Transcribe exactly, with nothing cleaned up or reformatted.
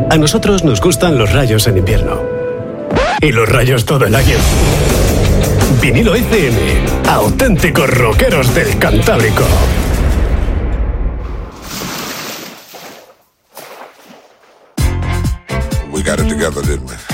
A nosotros nos gustan los rayos en invierno. Y los rayos todo el año. Vinilo F M, auténticos rockeros del Cantábrico. We got it together, didn't we?